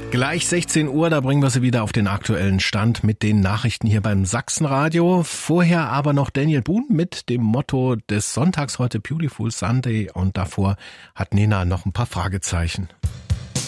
Gleich 16 Uhr, da bringen wir Sie wieder auf den aktuellen Stand mit den Nachrichten hier beim Sachsenradio. Vorher aber noch Daniel Boone mit dem Motto des Sonntags heute Beautiful Sunday und davor hat Nena noch ein paar Fragezeichen.